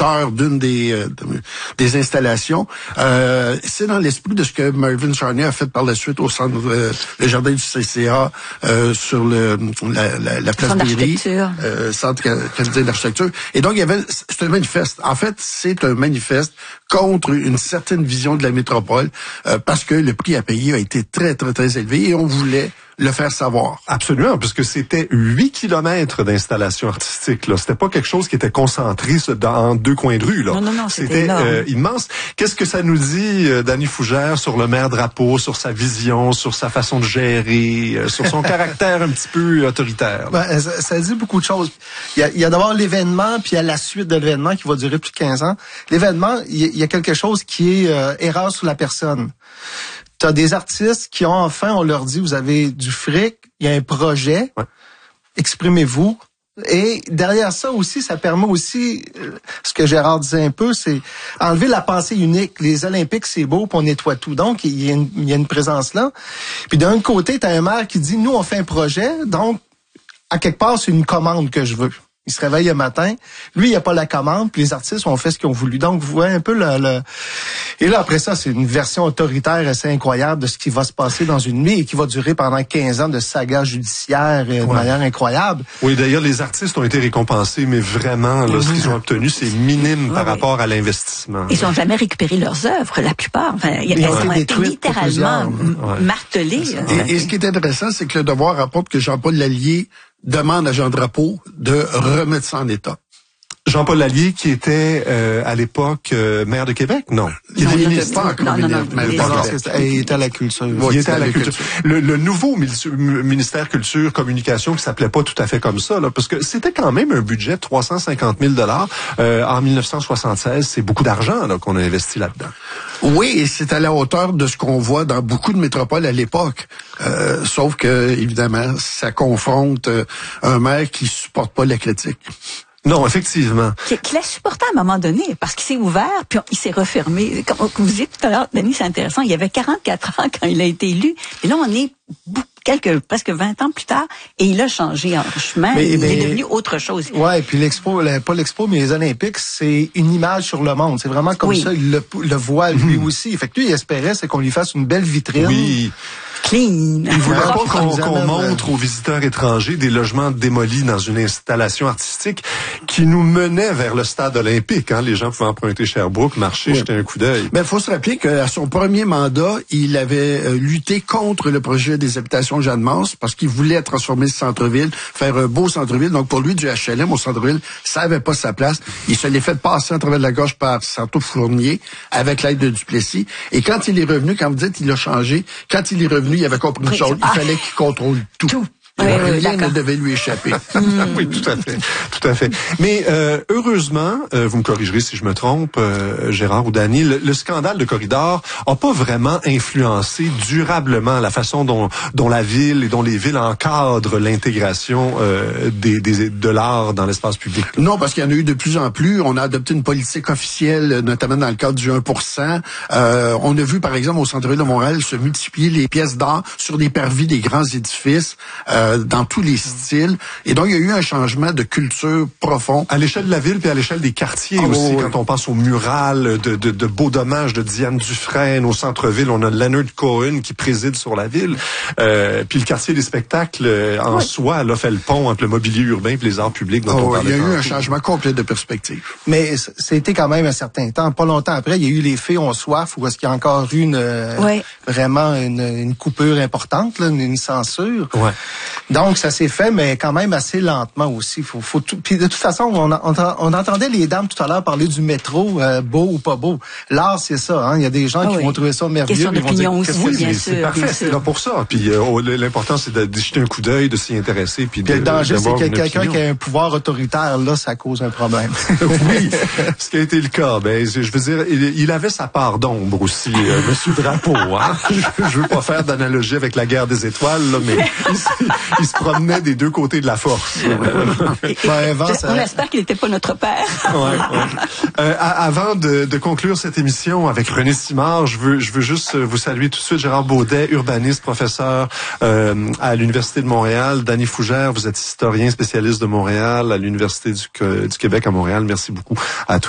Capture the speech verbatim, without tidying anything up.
hauteur d'une des euh, des installations. Euh, c'est dans l'esprit de ce que Marvin Charnier a fait par la suite au centre, euh, le jardin du C C A, euh, sur le la, la, la place Berry, euh, centre canadien d'architecture. Et donc il y avait, c'est un manifeste. En fait, c'est un manifeste contre une certaine vision de la métropole, euh, parce que le prix à payer a été très très très élevé et on voulait le faire savoir. Absolument, parce que c'était huit kilomètres d'installation artistique. Là, c'était pas quelque chose qui était concentré dans deux coins de rue. Là, non, non, non, c'était, c'était euh, immense. Qu'est-ce que ça nous dit, euh, Dany Fougère, sur le maire Drapeau, sur sa vision, sur sa façon de gérer, euh, sur son caractère un petit peu autoritaire? Ben, ça, ça dit beaucoup de choses. Il y a, il y a d'abord l'événement, puis il y a la suite de l'événement qui va durer plus de quinze ans. L'événement, il y a, il y a quelque chose qui est euh, erreur sur la personne. T'as des artistes qui ont enfin, on leur dit, vous avez du fric, il y a un projet, ouais. Exprimez-vous. Et derrière ça aussi, ça permet aussi, euh, ce que Gérard disait un peu, c'est enlever la pensée unique. Les Olympiques, c'est beau, puis on nettoie tout. Donc, il y a une, il y a une présence là. Puis d'un côté, t'as un maire qui dit, nous, on fait un projet, donc, à quelque part, c'est une commande que je veux. Il se réveille le matin. Lui, il n'y a pas la commande, puis les artistes ont fait ce qu'ils ont voulu. Donc, vous voyez un peu le... le... Et là, après ça, c'est une version autoritaire assez incroyable de ce qui va se passer dans une nuit et qui va durer pendant quinze ans de saga judiciaire et de ouais. manière incroyable. Oui, d'ailleurs, les artistes ont été récompensés, mais vraiment, là, mmh. ce qu'ils ont obtenu, c'est minime oui, par oui. rapport à l'investissement. Ils n'ont jamais récupéré leurs œuvres, la plupart. Enfin, ils ont ont été littéralement ouais. martelés. Et, et ce qui est intéressant, c'est que le Devoir rapporte que Jean-Paul Lallier demande à Jean Drapeau de remettre ça en état. Jean-Paul Lallier, qui était euh, à l'époque euh, maire de Québec, non? Il était ministre encore. Non, non, non. Il était à la culture. Il était à la culture. Le, le nouveau ministère Culture Communication, qui s'appelait pas tout à fait comme ça, là, parce que c'était quand même un budget de trois cent cinquante mille dollars euh, en mille neuf cent soixante-seize. C'est beaucoup d'argent là qu'on a investi là-dedans. Oui, et c'est à la hauteur de ce qu'on voit dans beaucoup de métropoles à l'époque. Euh, sauf que, évidemment, ça confronte euh, un maire qui supporte pas la critique. Non, effectivement. Qu'il a supporté à un moment donné, parce qu'il s'est ouvert, puis il s'est refermé. Comme vous disiez tout à l'heure, Dany, c'est intéressant, il avait quarante-quatre ans quand il a été élu, et là, on est quelques, presque vingt ans plus tard, et il a changé en chemin, mais, il mais, est devenu autre chose. Ouais, puis l'expo, pas l'expo, mais les Olympiques, c'est une image sur le monde. C'est vraiment comme oui. ça, il le, le voit lui mmh. aussi. Fait que lui, il espérait, c'est qu'on lui fasse une belle vitrine. Oui. Clean. Il voulait pas qu'on, qu'on montre aux visiteurs étrangers des logements démolis dans une installation artistique qui nous menait vers le stade olympique. Hein. Les gens pouvaient emprunter Sherbrooke, marcher, oui. jeter un coup d'œil. Mais il faut se rappeler qu'à son premier mandat, il avait euh, lutté contre le projet des habitations Jeanne-Mance parce qu'il voulait transformer ce centre-ville, faire un beau centre-ville. Donc pour lui, du H L M au centre-ville, ça n'avait pas sa place. Il se l'est fait passer en travers de la gorge par Santo Fournier avec l'aide de Duplessis. Et quand il est revenu, quand vous dites il a changé, quand il est revenu, il avait compris une chose, il fallait qu'il contrôle tout. tout. Oui, rien oui, ne devait lui échapper. Oui, tout à fait, tout à fait. Mais euh, heureusement, euh, vous me corrigerez si je me trompe, euh, Gérard ou Dany, le, le scandale de Corridor a pas vraiment influencé durablement la façon dont, dont la ville et dont les villes encadrent l'intégration euh, des, des de l'art dans l'espace public. Non, parce qu'il y en a eu de plus en plus. On a adopté une politique officielle, notamment dans le cadre du un pour cent. Euh, on a vu, par exemple, au centre-ville de Montréal, se multiplier les pièces d'art sur des parvis des grands édifices. Euh, dans tous les styles. Et donc, il y a eu un changement de culture profond. À l'échelle de la ville, puis à l'échelle des quartiers oh, aussi. Oui. Quand on pense au mural de, de, de Beau Dommage de Diane Dufresne, au centre-ville, on a Leonard Cohen qui préside sur la ville. Euh, puis le quartier des spectacles, en oui. soi, là, fait le pont entre le mobilier urbain et les arts publics. Dont oh, on parlait il y a eu un tout. changement complet de perspective. Mais c'était quand même un certain temps. Pas longtemps après, il y a eu les Fées ont soif, où est-ce qu'il y a encore eu une, oui. vraiment une, une coupure importante, là, une, une censure. Ouais. Donc, ça s'est fait, mais quand même assez lentement aussi. Faut, faut tout... Puis de toute façon, on, on, on entendait les dames tout à l'heure parler du métro, euh, beau ou pas beau. L'art, c'est ça. Hein? Il y a des gens ah qui oui. vont trouver ça merveilleux. Ils vont dire, aussi, oui, bien c'est, sûr, c'est parfait, c'est là pour ça. Puis euh, l'important, c'est de jeter un coup d'œil, de s'y intéresser. Puis, puis de, le danger, c'est que quelqu'un opinion. qui a un pouvoir autoritaire, là, ça cause un problème. Oui, ce qui a été le cas. Ben, je veux dire, il, il avait sa part d'ombre aussi, euh, Monsieur Drapeau. Hein? Je, je veux pas faire d'analogie avec la guerre des étoiles, là, mais il, il se promenait des deux côtés de la force. ben, avant, ça... On espère qu'il n'était pas notre père. Ouais, ouais. Euh, avant de, de conclure cette émission avec René Simard, je veux, je veux juste vous saluer tout de suite. Gérard Baudet, urbaniste, professeur euh, à l'Université de Montréal. Dany Fougère, vous êtes historien spécialiste de Montréal à l'Université du, du Québec à Montréal. Merci beaucoup à tous.